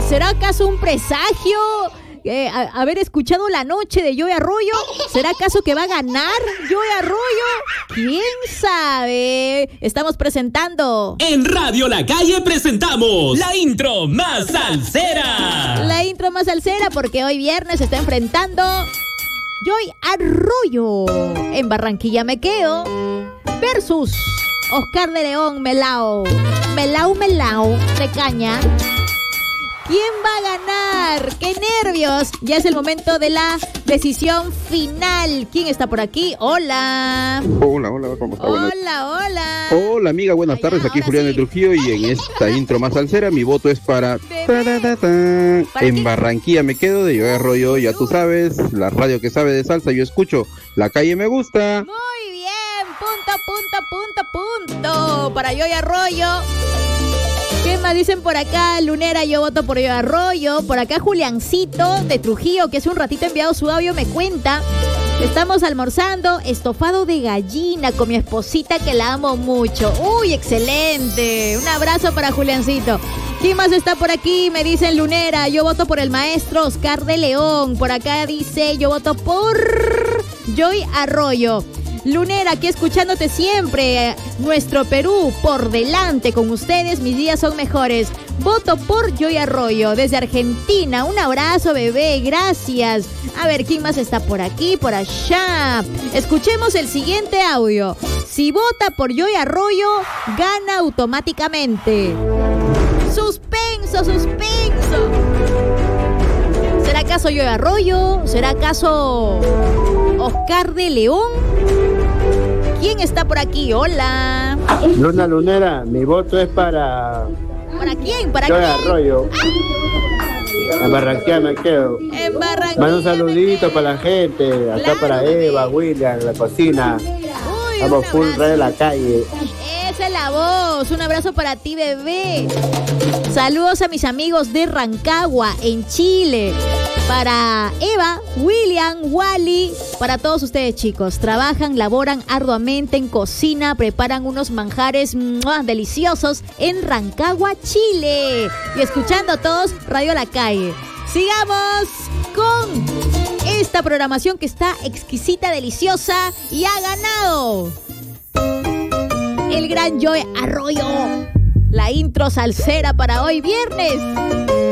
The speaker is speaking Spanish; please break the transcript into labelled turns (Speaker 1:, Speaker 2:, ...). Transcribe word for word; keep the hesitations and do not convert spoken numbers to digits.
Speaker 1: ¿Será acaso un presagio? Eh, a, haber escuchado La Noche de Joey Arroyo. ¿Será acaso que va a ganar Joey Arroyo? ¿Quién sabe? Estamos presentando
Speaker 2: en Radio La Calle presentamos la intro más salsera.
Speaker 1: La intro más salsera porque hoy viernes se está enfrentando Joey Arroyo en Barranquilla Me Quedo versus Oscar de León Melao. Melao Melao de caña. ¿Quién va a ganar? ¡Qué nervios! Ya es el momento de la decisión final. ¿Quién está por aquí? Hola.
Speaker 3: Hola, hola, ¿cómo está?
Speaker 1: Hola, buenas... hola.
Speaker 3: Hola, amiga, buenas Ay, tardes. Aquí Julián sí. de Trujillo y en esta intro más salsera mi voto es para... ¿Para en Barranquilla Me Quedo de Joey Arroyo. Ya tú sabes, la radio que sabe de salsa yo escucho. La Calle Me Gusta.
Speaker 1: Muy bien. Punto, punto, punto, punto. Para Joey Arroyo. ¿Qué más dicen por acá? Lunera, yo voto por Joey Arroyo. Por acá Juliancito de Trujillo, que hace un ratito ha enviado su audio, me cuenta. Estamos almorzando estofado de gallina con mi esposita que la amo mucho. ¡Uy, excelente! Un abrazo para Juliancito. ¿Quién más está por aquí? Me dicen Lunera, yo voto por el maestro Oscar de León. Por acá dice, yo voto por Joey Arroyo. Lunera, aquí escuchándote siempre. Nuestro Perú por delante con ustedes, mis días son mejores. Voto por Joey Arroyo desde Argentina. Un abrazo, bebé, gracias. A ver, ¿quién más está por aquí, por allá? Escuchemos el siguiente audio. Si vota por Joey Arroyo, gana automáticamente. Suspenso, suspenso. ¿Será acaso Joey Arroyo? ¿Será acaso Oscar de León? ¿Quién está por aquí? Hola.
Speaker 4: Luna Lunera, mi voto es para...
Speaker 1: ¿Para quién? ¿Para
Speaker 4: Joey
Speaker 1: quién?
Speaker 4: Arroyo. En Barranquilla Me Quedo.
Speaker 1: En Barranquilla.
Speaker 4: Manda un saludito para la gente. Acá
Speaker 1: claro,
Speaker 4: para Eva, William, la cocina.
Speaker 1: Uy,
Speaker 4: vamos full red de la calle.
Speaker 1: Esa es la voz. Un abrazo para ti, bebé. Saludos a mis amigos de Rancagua, en Chile. Para Eva, William, Wally, para todos ustedes, chicos. Trabajan, laboran arduamente en cocina, preparan unos manjares ¡mua! Deliciosos en Rancagua, Chile. Y escuchando a todos, Radio La Calle. Sigamos con esta programación que está exquisita, deliciosa y ha ganado el gran Joey Arroyo. La intro salsera para hoy viernes.